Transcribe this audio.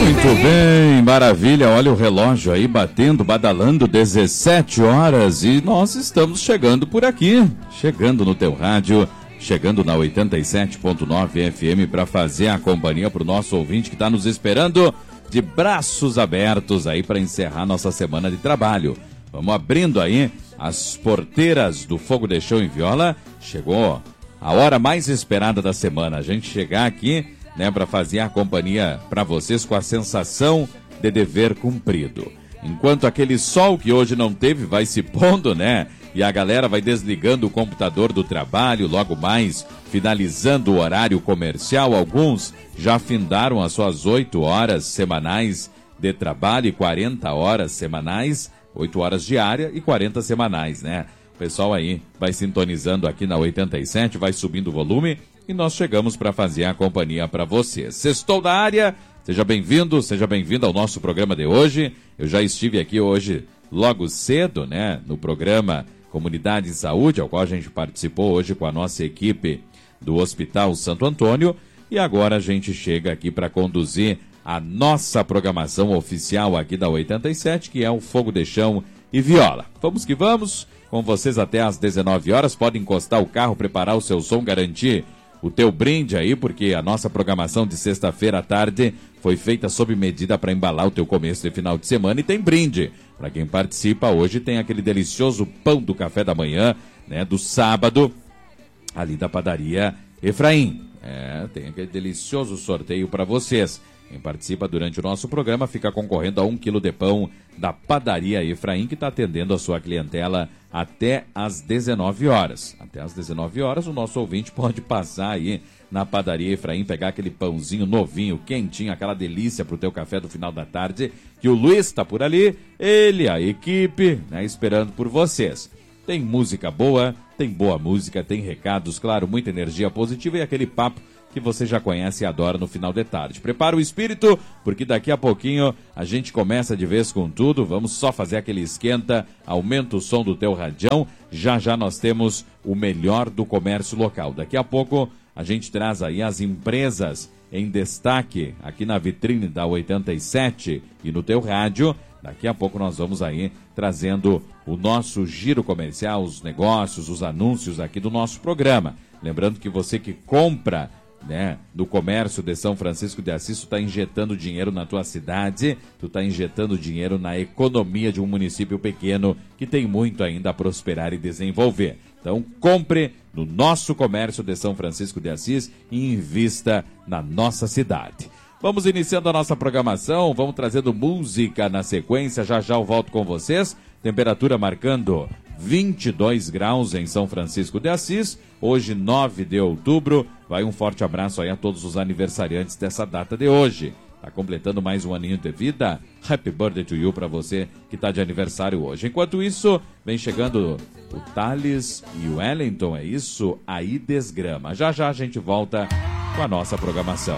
Muito bem, maravilha. Olha o relógio aí batendo, badalando 17 horas e nós estamos chegando por aqui, chegando no teu rádio, chegando na 87.9 FM para fazer a companhia para o nosso ouvinte que está nos esperando de braços abertos aí para encerrar nossa semana de trabalho. Vamos abrindo aí as porteiras do Fogo de Chão em Viola. Chegou a hora mais esperada da semana, a gente chegar aqui, né, para fazer a companhia para vocês com a sensação de dever cumprido. Enquanto aquele sol que hoje não teve vai se pondo, né, e a galera vai desligando o computador do trabalho, logo mais finalizando o horário comercial, alguns já findaram as suas 8 horas semanais de trabalho e 40 horas semanais, 8 horas diária e 40 semanais, né? O pessoal aí vai sintonizando aqui na 87, vai subindo o volume e nós chegamos para fazer a companhia para vocês. Sextou da área, seja bem-vindo, seja bem-vinda ao nosso programa de hoje. Eu já estive aqui hoje logo cedo, né, no programa Comunidade e Saúde, ao qual a gente participou hoje com a nossa equipe do Hospital Santo Antônio, e agora a gente chega aqui para conduzir a nossa programação oficial aqui da 87, que é o Fogo de Chão e Viola. Vamos que vamos, com vocês até às 19 horas, pode encostar o carro, preparar o seu som, garantir o teu brinde aí, porque a nossa programação de sexta-feira à tarde foi feita sob medida para embalar o teu começo de final de semana e tem brinde. Para quem participa, hoje tem aquele delicioso pão do café da manhã, né, do sábado, ali da padaria Efraim. Tem aquele delicioso sorteio para vocês. Quem participa durante o nosso programa fica concorrendo a 1 quilo de pão da padaria Efraim, que está atendendo a sua clientela até às 19 horas. Até às 19 horas o nosso ouvinte pode passar aí na padaria Efraim, pegar aquele pãozinho novinho, quentinho, aquela delícia para o teu café do final da tarde, que o Luiz está por ali, ele, a equipe, né, esperando por vocês. Tem música boa, tem boa música, tem recados, claro, muita energia positiva e aquele papo que você já conhece e adora no final de tarde. Prepara o espírito, porque daqui a pouquinho a gente começa de vez com tudo. Vamos só fazer aquele esquenta, aumenta o som do teu radião. Já já nós temos o melhor do comércio local. Daqui a pouco a gente traz aí as empresas em destaque aqui na vitrine da 87 e no teu rádio. Daqui a pouco nós vamos aí trazendo o nosso giro comercial, os negócios, os anúncios aqui do nosso programa. Lembrando que você que compra, né, do comércio de São Francisco de Assis, tu está injetando dinheiro na tua cidade, tu está injetando dinheiro na economia de um município pequeno que tem muito ainda a prosperar e desenvolver. Então compre no nosso comércio de São Francisco de Assis e invista na nossa cidade. Vamos iniciando a nossa programação, vamos trazendo música na sequência, já já eu volto com vocês. Temperatura marcando 22 graus em São Francisco de Assis, hoje 9 de outubro. Vai um forte abraço aí a todos os aniversariantes dessa data de hoje. Tá completando mais um aninho de vida. Happy birthday to you para você que tá de aniversário hoje. Enquanto isso, vem chegando o Thales e o Wellington, é isso? Aí desgrama. Já já a gente volta com a nossa programação.